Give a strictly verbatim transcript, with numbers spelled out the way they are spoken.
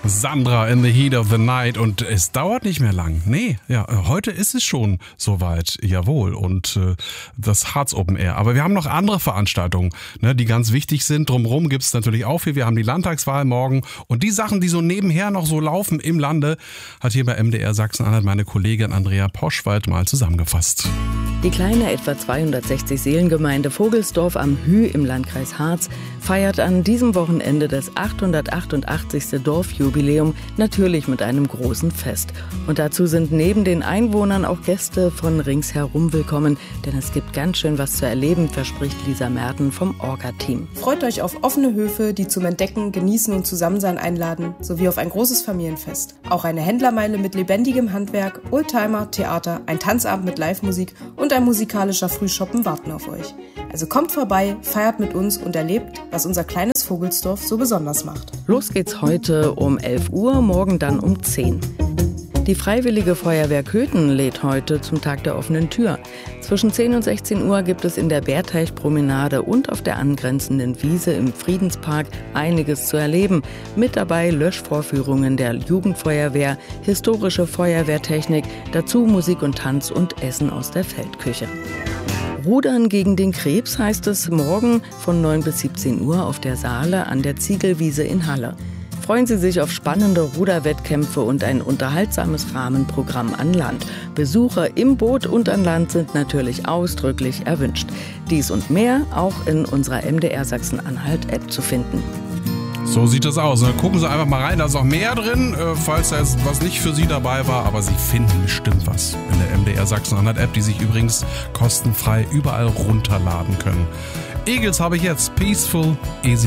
Sandra in the Heat of the Night und es dauert nicht mehr lang. Nee, ja, heute ist es schon soweit, jawohl, und äh, das Harz Open Air. Aber wir haben noch andere Veranstaltungen, ne, die ganz wichtig sind. Drumherum gibt es natürlich auch viel. Wir haben die Landtagswahl morgen und die Sachen, die so nebenher noch so laufen im Lande, hat hier bei M D R Sachsen-Anhalt meine Kollegin Andrea Poschwald mal zusammengefasst. Die kleine, etwa zweihundertsechzig Seelengemeinde Vogelsdorf am Hüh im Landkreis Harz feiert an diesem Wochenende das achthundertachtundachtzigste Dorfjubiläum, natürlich mit einem großen Fest. Und dazu sind neben den Einwohnern auch Gäste von ringsherum willkommen, denn es gibt ganz schön was zu erleben, verspricht Lisa Merten vom Orga-Team. Freut euch auf offene Höfe, die zum Entdecken, Genießen und Zusammensein einladen, sowie auf ein großes Familienfest. Auch eine Händlermeile mit lebendigem Handwerk, Oldtimer, Theater, ein Tanzabend mit Live-Musik und ein musikalischer Frühschoppen warten auf euch. Also kommt vorbei, feiert mit uns und erlebt, was unser kleines Vogelsdorf so besonders macht. Los geht's heute um elf Uhr, morgen dann um zehn. Die Freiwillige Feuerwehr Köthen lädt heute zum Tag der offenen Tür. Zwischen zehn und sechzehn Uhr gibt es in der Bärteichpromenade und auf der angrenzenden Wiese im Friedenspark einiges zu erleben. Mit dabei Löschvorführungen der Jugendfeuerwehr, historische Feuerwehrtechnik, dazu Musik und Tanz und Essen aus der Feldküche. Rudern gegen den Krebs heißt es morgen von neun bis siebzehn Uhr auf der Saale an der Ziegelwiese in Halle. Freuen Sie sich auf spannende Ruderwettkämpfe und ein unterhaltsames Rahmenprogramm an Land. Besucher im Boot und an Land sind natürlich ausdrücklich erwünscht. Dies und mehr auch in unserer M D R Sachsen-Anhalt-App zu finden. So sieht es aus. Gucken Sie einfach mal rein, da ist auch mehr drin, falls da jetzt was nicht für Sie dabei war. Aber Sie finden bestimmt was in der M D R Sachsen-Anhalt-App, die sich übrigens kostenfrei überall runterladen können. Eagles habe ich jetzt. Peaceful, easy.